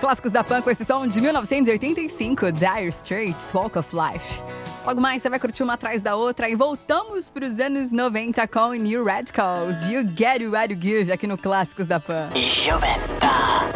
Clássicos da Pan com esse som de 1985, Dire Straits, Walk of Life. Logo mais você vai curtir uma atrás da outra e voltamos para os anos 90 com New Radicals, You Get What You Give aqui no Clássicos da Pan. Jovem Pan.